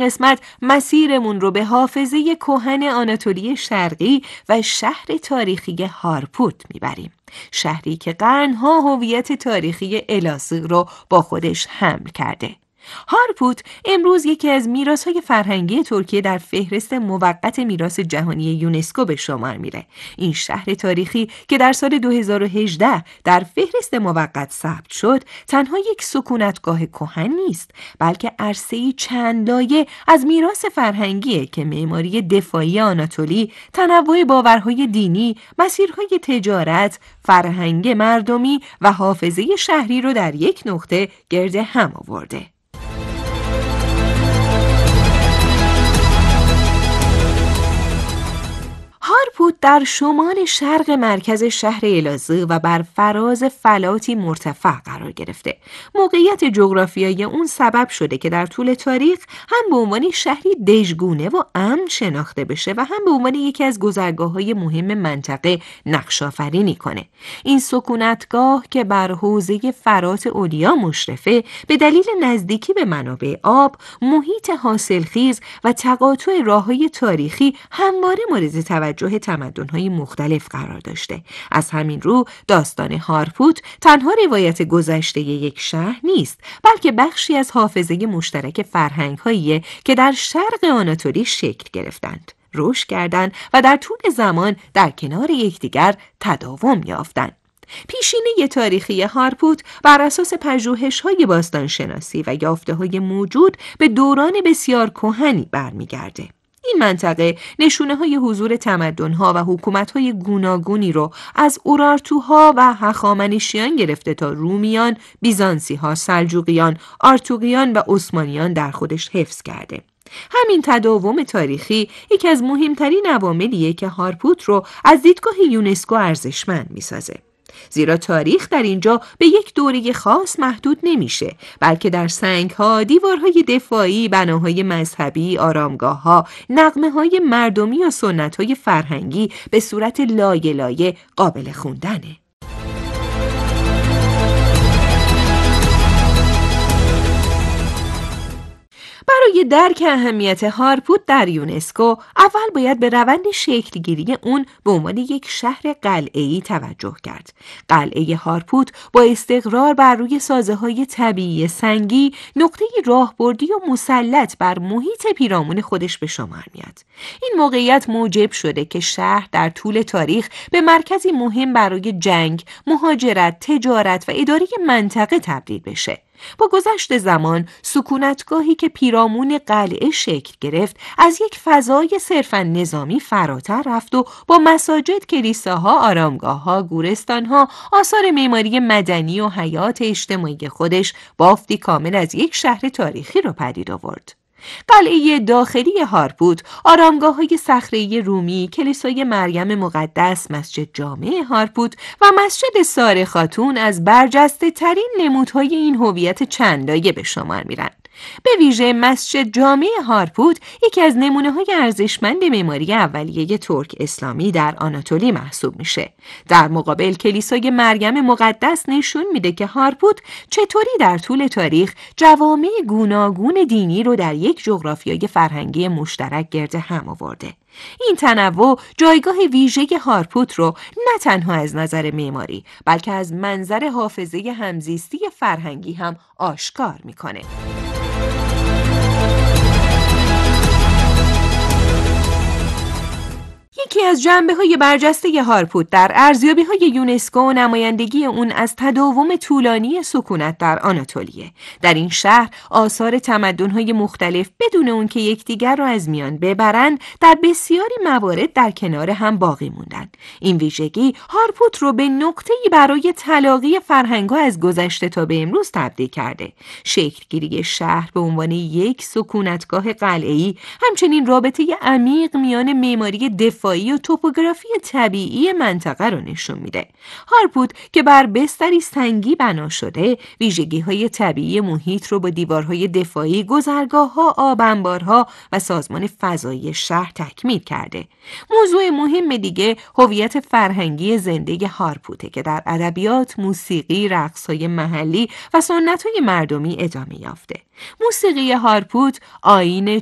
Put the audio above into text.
قسمت مسیرمون رو به حافظه کهن آناتولی شرقی و شهر تاریخی هارپوت میبریم. شهری که قرنها هویت تاریخی الازığ رو با خودش حمل کرده. هارپوت امروز یکی از میراث‌های فرهنگی ترکیه در فهرست موقت میراث جهانی یونسکو به شمار میره. این شهر تاریخی که در سال 2018 در فهرست موقت ثبت شد، تنها یک سکونتگاه کهن نیست، بلکه عرصه‌ای چند لایه از میراث فرهنگیه که معماری دفاعی آناتولی، تنوع باورهای دینی، مسیرهای تجارت، فرهنگ مردمی و حافظه شهری رو در یک نقطه گرد هم آورده. هارپوت در شمال شرق مرکز شهر الازığ و بر فراز فلاتی مرتفع قرار گرفته. موقعیت جغرافیایی اون سبب شده که در طول تاریخ هم به عنوان شهری دژگونه و امن شناخته بشه و هم به عنوان یکی از گذرگاه‌های مهم منطقه نقش‌آفرینی کنه. این سکونتگاه که بر حوزه فرات اولیا مشرفه، به دلیل نزدیکی به منابع آب، محیط حاصلخیز و تقاطع راه‌های تاریخی همواره مورد توجه تمدن‌های مختلف قرار داشته. از همین رو داستان هارپوت تنها روایت گذشته یک شهر نیست، بلکه بخشی از حافظه مشترک فرهنگ‌هایی که در شرق آناتولی شکل گرفتند، رشد کردند و در طول زمان در کنار یکدیگر تداوم یافتند. پیشینه تاریخی هارپوت بر اساس پژوهش‌های باستانشناسی و یافته‌های موجود به دوران بسیار کهنی برمیگرده. این منطقه نشونه‌های حضور تمدن‌ها و حکومت‌های گوناگونی رو از اورارتوها و هخامنشیان گرفته تا رومیان، بیزانسی‌ها، سلجوقیان، آرتوقیان و عثمانیان در خودش حفظ کرده. همین تداوم تاریخی یکی از مهمترین عواملیه که هارپوت رو از دیدگاه یونسکو ارزشمند می‌سازه. زیرا تاریخ در اینجا به یک دوره خاص محدود نمیشه، بلکه در سنگ‌ها، دیوارهای دفاعی، بناهای مذهبی، آرامگاه‌ها، نغمه‌های مردمی و سنت‌های فرهنگی به صورت لایه لایه قابل خوندنه. برای درک اهمیت هارپوت در یونسکو، اول باید به روند شکلگیری اون به عنوان یک شهر قلعه‌ای توجه کرد. قلعه هارپوت با استقرار بر روی سازه‌های طبیعی سنگی، نقطه راهبردی و مسلط بر محیط پیرامون خودش به شمار میاد. این موقعیت موجب شده که شهر در طول تاریخ به مرکزی مهم برای جنگ، مهاجرت، تجارت و اداره منطقه تبدیل بشه. با گذشت زمان، سکونتگاهی که پیرامون قلعه شکل گرفت، از یک فضای صرفاً نظامی فراتر رفت و با مساجد، کلیساها، آرامگاه‌ها، گورستان‌ها، آثار معماری مدنی و حیات اجتماعی خودش بافتی کامل از یک شهر تاریخی را پدید آورد. قلعه داخلی هارپوت، آرامگاه‌های صخره‌ای رومی، کلیسای مریم مقدس، مسجد جامع هارپوت و مسجد ساره خاتون از برجسته ترین نمودهای این هویت چند لایه به شمار میرند. به ویژه مسجد جامع هارپوت یکی از نمونه‌های ارزشمند معماری اولیه ترک اسلامی در آناتولی محسوب میشه. در مقابل کلیسای مریم مقدس نشون میده که هارپوت چطوری در طول تاریخ جوامع گوناگون دینی رو در یک جغرافیای فرهنگی مشترک گرد هم آورده. این تنوع جایگاه ویژه هارپوت رو نه تنها از نظر معماری، بلکه از منظر حافظه همزیستی فرهنگی هم آشکار میکنه. یکی از جنبه‌های برجسته هارپوت در ارزیابی‌های یونسکو نمایندگی اون از تداوم طولانی سکونت در آناتولیه. در این شهر آثار تمدن‌های مختلف بدون اون که یکدیگر را از میان ببرند، در بسیاری موارد در کنار هم باقی موندن. این ویژگی هارپوت رو به نقطه‌ای برای تلاقی فرهنگ‌ها از گذشته تا به امروز تبدیل کرده. شکلگیری شهر به عنوان یک سکونتگاه قلعه‌ای همچنین رابطه عمیق میان معماری دفاعی و توپوگرافی طبیعی منطقه رو نشون میده. هارپوت که بر بستری سنگی بنا شده، ویژگی‌های طبیعی محیط رو با دیوارهای دفاعی، گذرگاه‌ها، آب‌انبارها و سازمان فضایی شهر تکمیل کرده. موضوع مهم دیگه هویت فرهنگی زنده هارپوته که در ادبیات، موسیقی، رقص‌های محلی و سنت‌های مردمی ادامه یافته. موسیقی هارپوت آیین